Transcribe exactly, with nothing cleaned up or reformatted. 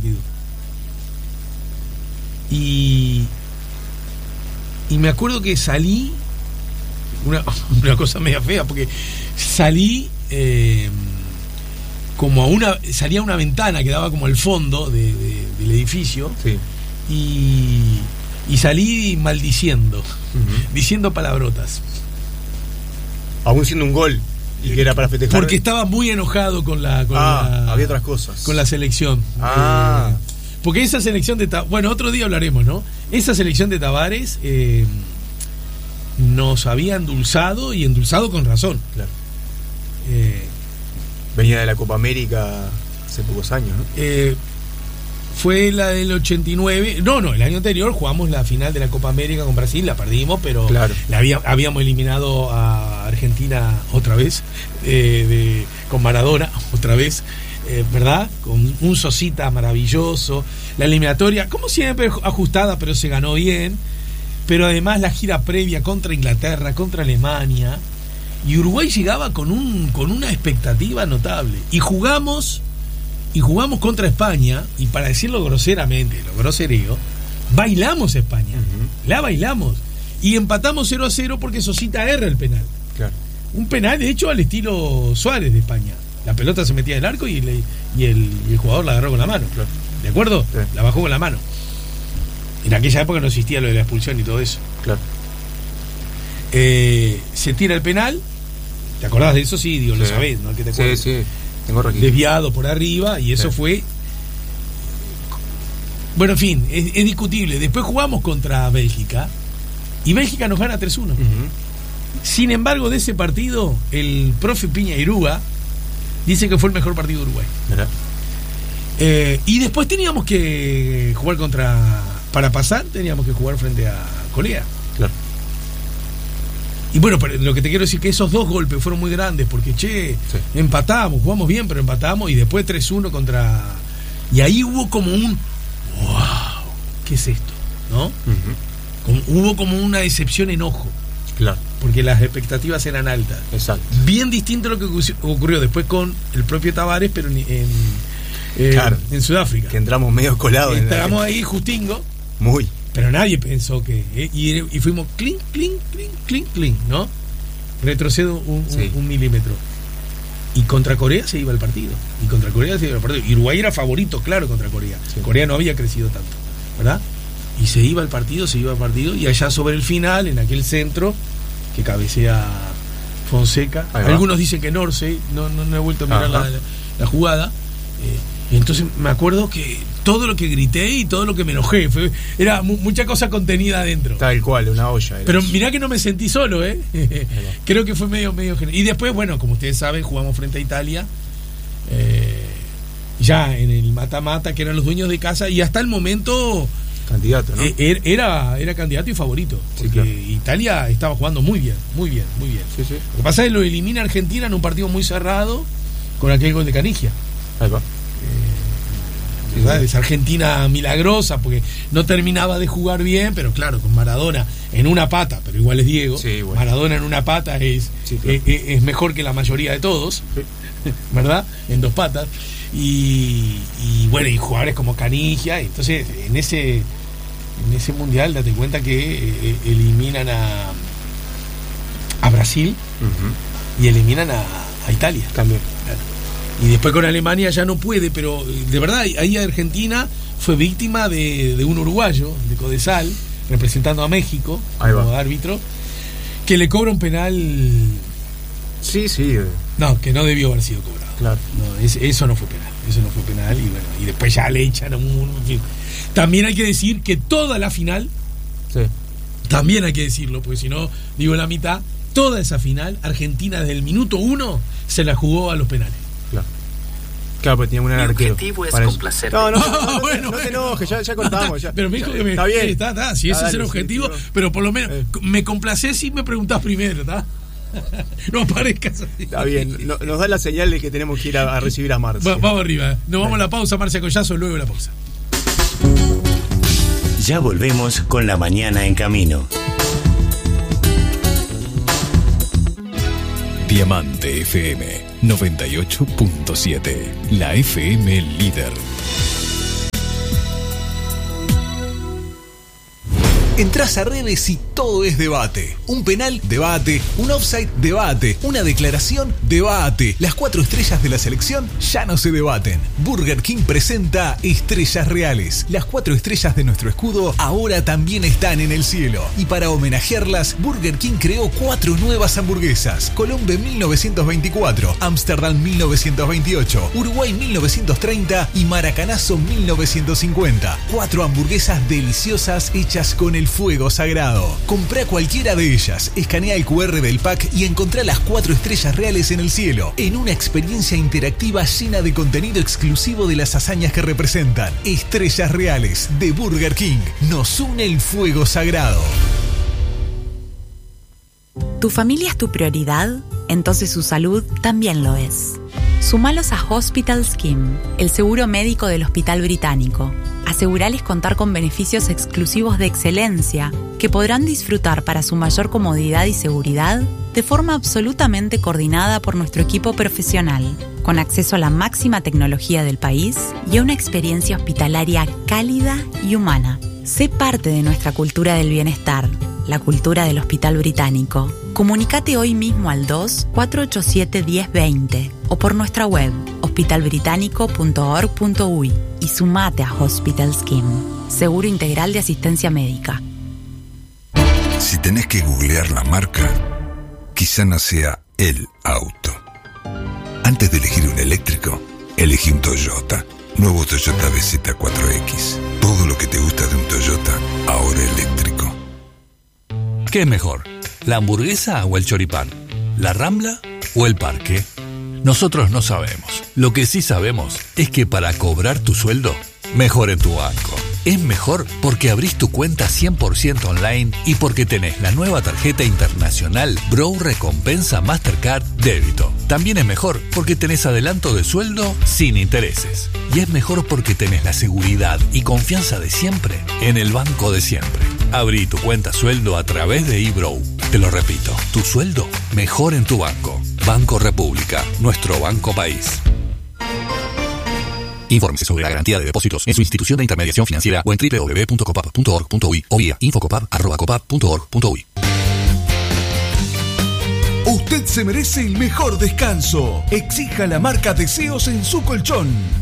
partido. Y, y me acuerdo que salí, una, una cosa media fea, porque salí eh, como a una, salí a una ventana que daba como al fondo de, de, del edificio, sí. y, y salí maldiciendo, uh-huh. diciendo palabrotas. Aún siendo un gol, y que era para festejar. Porque estaba muy enojado con la... Con ah, la, había otras cosas. Con la selección. Ah... Eh, Porque esa selección de Tavares, bueno, otro día hablaremos, ¿no? Esa selección de Tavares eh, nos había endulzado, y endulzado con razón. Claro. Eh, Venía de la Copa América hace pocos años, ¿no? Eh, fue la del ochenta y nueve. No, no, el año anterior jugamos la final de la Copa América con Brasil, la perdimos, pero claro. la había, habíamos eliminado a Argentina otra vez, eh, de, con Maradona otra vez. Eh, ¿verdad? Con un Sosita maravilloso, la eliminatoria como siempre ajustada, pero se ganó bien, pero además la gira previa contra Inglaterra, contra Alemania, y Uruguay llegaba con un con una expectativa notable, y jugamos y jugamos contra España, y para decirlo groseramente, lo groserío, bailamos a España, uh-huh. la bailamos, y empatamos cero a cero porque Sosita erra el penal, claro. un penal de hecho al estilo Suárez de España. La pelota se metía en el arco y, le, y, el, y el jugador la agarró con la mano. Claro. ¿De acuerdo? Sí. La bajó con la mano. En aquella época no existía lo de la expulsión y todo eso. Claro. Eh, se tira el penal. ¿Te acordás de eso? Sí, digo, sí. Lo sabés, ¿no? ¿Qué te acuerdas? Sí, sí. Tengo requisito. Desviado por arriba, y eso sí. fue. Bueno, en fin, es, es discutible. Después jugamos contra Bélgica y Bélgica nos gana tres uno. Uh-huh. Sin embargo, de ese partido, el profe Piña Irúa dice que fue el mejor partido de Uruguay. Eh, y después teníamos que jugar contra... Para pasar, teníamos que jugar frente a Corea. Claro. Y bueno, pero lo que te quiero decir es que esos dos golpes fueron muy grandes, porque, che, sí. empatamos, jugamos bien, pero empatamos, y después tres uno contra... Y ahí hubo como un... ¡Wow! ¿Qué es esto? ¿No? Uh-huh. Como, hubo como una decepción, enojo. Claro. Porque las expectativas eran altas. Exacto. Bien distinto a lo que ocurrió después con el propio Tavares, pero en, en, eh, claro. en Sudáfrica. Que entramos medio colados. Entramos en ahí justingo. Muy. Pero nadie pensó que... Eh, y, y fuimos clink, clink, clink, clink, clink, ¿no? Retrocedo un, sí. un, un milímetro. Y contra Corea se iba el partido. Y contra Corea se iba el partido. Y Uruguay era favorito, claro, contra Corea. Sí. Corea no había crecido tanto, ¿verdad? Y se iba el partido, se iba el partido. Y allá sobre el final, en aquel centro que cabecea Fonseca, algunos dicen que Norsey, no, no, no he vuelto a mirar la, la, la jugada, eh, entonces me acuerdo que todo lo que grité y todo lo que me enojé, fue, era mu- mucha cosa contenida adentro. Tal cual, una olla. Pero mirá que no me sentí solo, ¿eh? Creo que fue medio, medio general. Y después, bueno, como ustedes saben, jugamos frente a Italia, eh, ya en el mata-mata, que eran los dueños de casa, y hasta el momento... Candidato, ¿no? Era, era candidato y favorito, porque sí, claro. Italia estaba jugando muy bien, muy bien, muy bien. Sí, sí. Lo que pasa es que lo elimina Argentina en un partido muy cerrado con aquel gol de Canigia. Ahí va. Eh, sí, sí. Es Argentina milagrosa, porque no terminaba de jugar bien, pero claro, con Maradona en una pata, pero igual es Diego. Sí, bueno. Maradona en una pata es, sí, claro. es, es mejor que la mayoría de todos, sí. ¿verdad? En dos patas. Y, y bueno, y jugadores como Canigia. Entonces, en ese en ese mundial, date cuenta que eh, eliminan a a Brasil, uh-huh. y eliminan a, a Italia también. Claro. Y después con Alemania ya no puede, pero de verdad ahí Argentina fue víctima de, de un uruguayo, de Codesal, representando a México como árbitro, que le cobra un penal. Sí, sí. No, que no debió haber sido cobrado. Claro. No, es, eso no fue penal. Eso no fue penal. Y bueno, y después ya le echan un, un, un... También hay que decir que toda la final, sí. también hay que decirlo, porque si no, digo la mitad, toda esa final, Argentina desde el minuto uno se la jugó a los penales. Claro. Claro, porque tenía un arquero. Mi objetivo es complacerte. No, no, no, no, no, bueno, no te enojes, ya, ya contamos. Ya. Pero me dijo ya, que me... Está bien. Sí, está, está, si ese ah, es el dale, objetivo, sí, pero por lo menos eh. me complacés si me preguntás primero, ¿está? No aparezcas así. Está bien, no, nos da la señal de que tenemos que ir a, a recibir a Marcia. Va, vamos arriba, nos vamos a la pausa, Marcia Collazo, luego la pausa. Ya volvemos con La Mañana en Camino. Diamante F M noventa y ocho punto siete, la F M líder. Entrás a redes y todo es debate. Un penal, debate. Un offside, debate. Una declaración, debate. Las cuatro estrellas de la selección ya no se debaten. Burger King presenta Estrellas Reales. Las cuatro estrellas de nuestro escudo ahora también están en el cielo. Y para homenajearlas, Burger King creó cuatro nuevas hamburguesas. Colombe mil novecientos veinticuatro, Ámsterdam mil novecientos veintiocho, Uruguay mil novecientos treinta y Maracanazo mil novecientos cincuenta. Cuatro hamburguesas deliciosas hechas con el fuego sagrado. Comprá cualquiera de ellas, escanea el cu erre del pack y encontrá las cuatro estrellas reales en el cielo, en una experiencia interactiva llena de contenido exclusivo de las hazañas que representan. Estrellas Reales de Burger King. Nos une el fuego sagrado. ¿Tu familia es tu prioridad? Entonces su salud también lo es. Sumalos a Hospital Scheme, el seguro médico del Hospital Británico. Asegurales contar con beneficios exclusivos de excelencia que podrán disfrutar para su mayor comodidad y seguridad de forma absolutamente coordinada por nuestro equipo profesional, con acceso a la máxima tecnología del país y a una experiencia hospitalaria cálida y humana. Sé parte de nuestra cultura del bienestar, la cultura del Hospital Británico. Comunícate hoy mismo al dos, cuatro ocho siete, uno cero dos cero o por nuestra web hospital británico punto org punto u y y sumate a Hospital Scheme, seguro integral de asistencia médica. Si tenés que googlear la marca, quizá no sea el auto. Antes de elegir un eléctrico, elegí un Toyota. Nuevo Toyota B Z cuatro X. Todo lo que te gusta de un Toyota, ahora eléctrico. ¿Qué es mejor? ¿La hamburguesa o el choripán? ¿La Rambla o el parque? Nosotros no sabemos. Lo que sí sabemos es que para cobrar tu sueldo, mejor en tu banco. Es mejor porque abrís tu cuenta cien por ciento online y porque tenés la nueva tarjeta internacional Bro Recompensa Mastercard Débito. También es mejor porque tenés adelanto de sueldo sin intereses. Y es mejor porque tenés la seguridad y confianza de siempre en el banco de siempre. Abrí tu cuenta sueldo a través de eBrow. Te lo repito, tu sueldo mejor en tu banco. Banco República, nuestro banco país. Infórmese sobre la garantía de depósitos en su institución de intermediación financiera o en doble u doble u doble u punto copap punto org punto u y o vía infocopap arroba copap punto org punto u y. Usted se merece el mejor descanso. Exija la marca Deseos en su colchón.